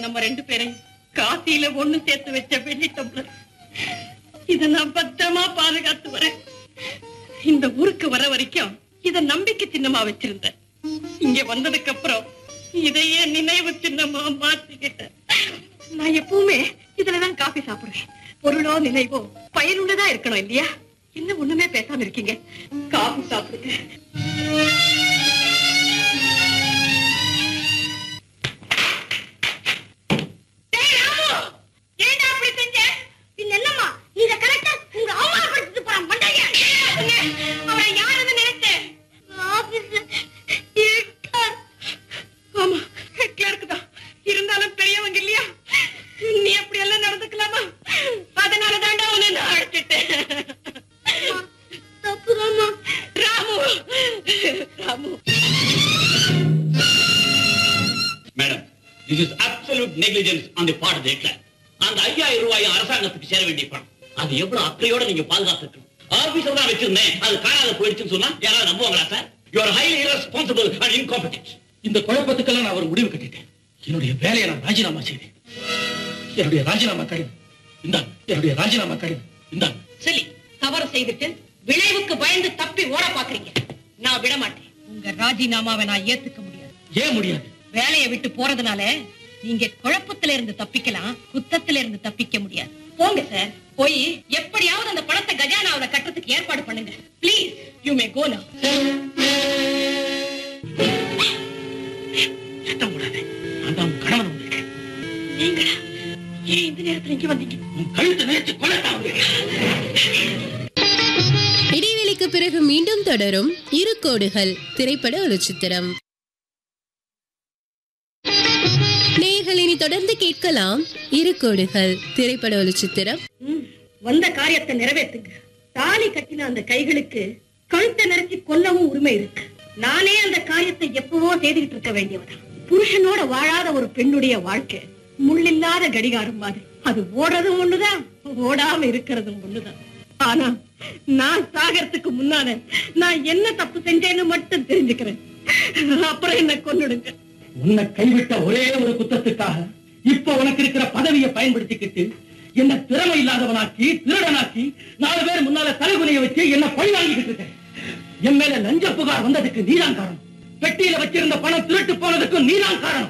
நம்ம 2 பேரையும் காசியில ஒண்ணு சேர்த்து வச்ச வெள்ளி டம்ளர். இத நான் பத்திரமா பாதுகாத்து வரேன். இந்த ஊருக்கு வர வரைக்கும் இத நம்பிக்கை சின்னமா வச்சிருந்தேன். இங்க வந்ததுக்கு அப்புறம் இதையே நினைவு சின்னமா மாத்திக்கிட்டேன். நான் எப்பவுமே இதுலதான் காபி சாப்பிடுவேன். பொருளோ நினைவோ பயனுள்ளதா இருக்கணும் இல்லையா? என்ன ஒண்ணுமே பேசாம இருக்கீங்க? காபி சாப்பிடுங்க. negligence on the part of the clerk. அந்த 5000 ரூபாய் அரசாங்கத்துக்கு சேர வேண்டிய பணம். அது எவ்வளவு அக்கறையோட நீங்க பாதுகாத்துக்கணும். ஆபீஸ்ல தான் வச்சிருந்தேன், அது காணாத போயிடுச்சுன்னு சொன்னா யாராவது நம்புவாங்களா sir? You are highly irresponsible and incompetent. இந்த குழப்பத்துக்கெல்லாம் நான் ஒரு முடிவு கட்டிட்டேன். என்னுடைய வேலையை நான் ராஜினாமா செய்தேன். என்னுடைய ராஜினாமா கடிதம் இந்தாங்க. என்னுடைய ராஜினாமா கடிதம் இந்தாங்க. சரி, தவறு செய்துட்டு விளைவுக்கு பயந்து தப்பி ஓட பாக்குறீங்க. நான் விட மாட்டேன். உங்க ராஜினாமாவை நான் ஏத்துக்க முடியாது. ஏன் முடியாது? வேலையை விட்டு போறதுனால நீங்க குழப்பத்துல இருந்து தப்பிக்கலாம், குத்தத்துல இருந்து தப்பிக்க முடியாது. போங்க சார், போய் எப்படியாவது அந்த பணத்தை கஜானாவுல கட்டுறதுக்கு ஏற்பாடு பண்ணுங்க. ப்ளீஸ், யூ மே கோ நவ. சத்தம் போடாதே. நான் கணவன் வந்திருக்கேன். நீங்களா? ஏன் இந்த நேரத்துல இங்க வந்தீங்க? உன் கழுத்தை நினைச்சு கொலைத்தான். இடைவெளிக்கு பிறகு மீண்டும் தொடரும் இரு கோடுகள் திரைப்பட ஒளிச்சித்திரம். இனி தொடர்ந்து கேட்கலாம் இரு கோடுகள் திரைப்பட ஒளிச்சித்திரம். வந்த காரியத்தை நிறைவேற்றுங்க. தாலி கட்டின அந்த கைகளுக்கு கழுத்தை நிறுத்தி கொல்லவும் உரிமை இருக்கு. நானே அந்த காரியத்தை எப்பவோ செய்துகிட்டு இருக்க வேண்டியவதான். புருஷனோட வாழாத ஒரு பெண்ணுடைய வாழ்க்கை முள்ளில்லாத கடிகாரம் மாதிரி. அது ஓடுறதும் ஒண்ணுதான், ஓடாம இருக்கிறதும் ஒண்ணுதான். ஆனா நான் சாகறதுக்கு முன்னால நான் என்ன தப்பு செஞ்சேன்னு மட்டும் தெரிஞ்சுக்கிறேன். அப்புறம் என்ன கொன்னுடுங்க. உன்னை கைவிட்ட ஒரே ஒரு குத்தத்துக்காக இப்ப உனக்கு இருக்கிற பதவியை பயன்படுத்திக்கிட்டு என்ன திறமை இல்லாதவனாக்கி திருடனாக்கி 4 பேர் முன்னால தலைகுனிய வச்சு என்ன பழி வாங்கிக்கிட்டு இருக்க. என் மேல லஞ்ச புகார் வந்ததுக்கு நீதான் காரணம். பெட்டியில வச்சிருந்த பணம் திருட்டு போனதுக்கு நீதான் காரணம்.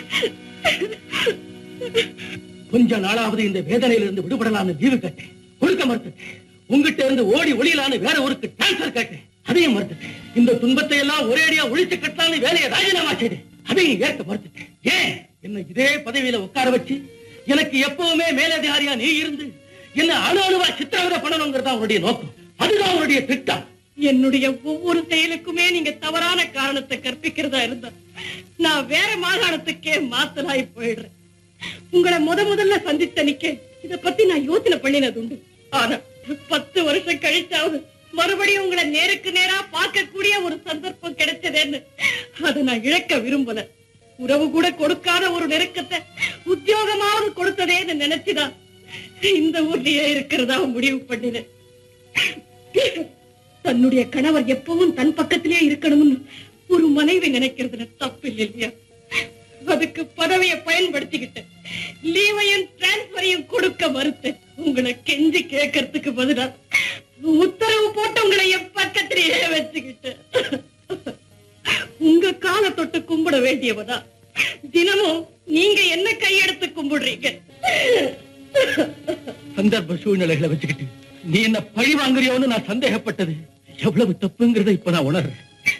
கொஞ்ச நாளாவது இந்த வேதனையில இருந்து விடுபடலாம்னு லீவு கேட்டேன், கொடுக்க மறுத்துட்டேன். உங்ககிட்ட இருந்து ஓடி ஒளியலான்னு வேற ஊருக்கு டிரான்ஸ்பர் கேட்டேன், அதையும் மறுத்துட்டேன். இந்த துன்பத்தை எல்லாம் ஒரேடியா ஒழிச்சு கட்டலான்னு வேலையை ராஜினாமா செய்தேன், அதையும் ஏற்க மறுத்துட்டேன். ஏன் என்ன இதே பதவியில உட்கார வச்சு எனக்கு எப்பவுமே மேலதிகாரியா நீ இருந்து என்ன அணு அணுவா சித்திரவதை பண்ணணுங்கிறதா உன்னுடைய நோக்கம், அதுதான் உன்னுடைய திட்டம். என்னுடைய ஒவ்வொரு செயலுக்குமே நீங்க தவறான காரணத்தை கற்பிக்கிறதா இருந்தா நான் வேற மாகாணத்துக்கே மாத்தலாய் போயிடுறேன். உங்களை முதல்ல சந்தித்த நிக்க இத பத்தி நான் யோசனை பண்ணினது உண்டு. ஆனா 10 வருஷம் கழிச்சாவது மறுபடியும் உங்களை நேருக்கு நேரா பார்க்கக்கூடிய ஒரு சந்தர்ப்பம் கிடைச்சதேன்னு அதை நான் இழக்க விரும்பல. உறவு கூட கொடுக்காத ஒரு நெருக்கத்தை உத்தியோகமாவது கொடுத்ததேன்னு நினைச்சுதான் இந்த ஊர்லயே இருக்கிறதா முடிவு பண்ணினேன். தன்னுடைய கணவர் எப்பவும் தன் பக்கத்திலே இருக்கணும்னு ஒரு மனைவி நினைக்கிறதுல தப்பு இல்லையா? அதுக்கு பதவியை பயன்படுத்திக்கிட்டேன், லீவையும் டிரான்ஸ்பரையும் கொடுக்க மறுத்தேன். உங்களை கெஞ்சி கேட்கறதுக்கு பதிலா உத்தரவு போட்டு உங்களை என் பக்கத்திலேயே வச்சுக்கிட்டேன். உங்க காலை தொட்டு கும்பிட வேண்டியவதா தினமும் நீங்க என்ன கையெடுத்து கும்பிடுறீங்க? சந்தர்ப்ப சூழ்நிலைகளை வச்சுக்கிட்டு நீ என்ன பழி வாங்குறியோன்னு நான் சந்தேகப்பட்டது எவ்வளவு தப்புங்கிறத இப்ப நான் உணர்றேன்.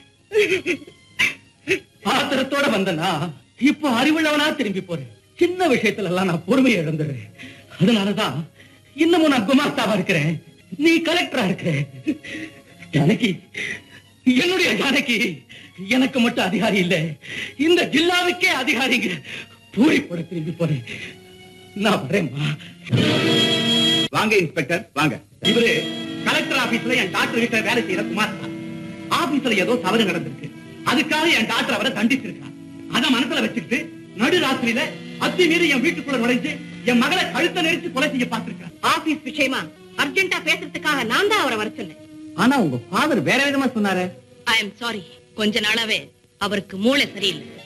ஆத்திரத்தோட வந்தனா இப்ப அறிவுள்ளவனா திரும்பி போறேன். சின்ன விஷயத்துல எல்லாம் நான் பொறுமையை இழந்துடுறேன். அதனாலதான் இன்னமும் நான் குமாஸ்தாவா இருக்கிறேன், நீ கலெக்டரா இருக்கிற. ஜானகி, என்னுடைய ஜானகி, எனக்கு மட்டும் அதிகாரி இல்ல, இந்த ஜில்லாவுக்கே அதிகாரிங்க. பூரி போட திரும்பி போறேன். நான் வரேன்மா. வாங்க இன்ஸ்பெக்டர், வாங்க. இவரு கலெக்டர் ஆபீஸ்ல என் டாக்டர் வீட்டுல வேலை செய்யற குமாஸ்தா. ஆபீஸ்ல ஏதோ தவறு நடந்திருக்கு, அதுக்காக என் டாக்டர் அவரை தண்டிச்சிருக்கான். அத மனசுல வச்சுக்கிட்டு நடு ராத்திரியில அத்துமீறி என் வீட்டுக்குள்ள நுழைஞ்சு என் மகளை கழுத்தை நெரிச்சு கொலை செய்ய பார்த்திருக்கான். ஆபீஸ் விஷயமா அர்ஜென்டா பேசுறதுக்காக நான் தான் அவரை வர சொன்னேன். ஆனா உங்க ஃபாதர் வேற விதமா சொன்னாரு. ஐ எம் சாரி, கொஞ்ச நாளாவே அவருக்கு மூளை சரியில்லை.